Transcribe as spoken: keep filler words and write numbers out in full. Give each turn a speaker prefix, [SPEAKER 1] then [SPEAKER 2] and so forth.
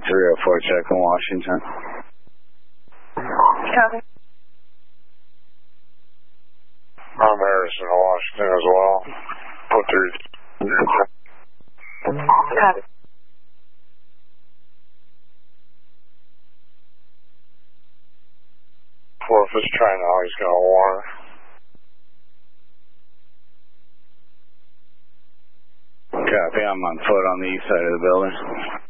[SPEAKER 1] three oh four, check in Washington.
[SPEAKER 2] Copy.
[SPEAKER 3] I'm Harrison in Washington as well. Put three.
[SPEAKER 2] Copy.
[SPEAKER 3] Fourth is trying now, he's going to warn.
[SPEAKER 1] Copy, I'm on foot on the east side of the building.